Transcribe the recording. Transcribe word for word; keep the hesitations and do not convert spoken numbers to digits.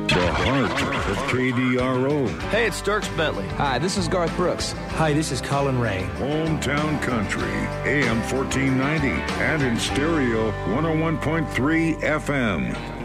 The heart of K D R O. Hey, it's Dirks Bentley. Hi, this is Garth Brooks. Hi, this is Colin Ray. Hometown Country, A M fourteen ninety, and in stereo, one oh one point three F M.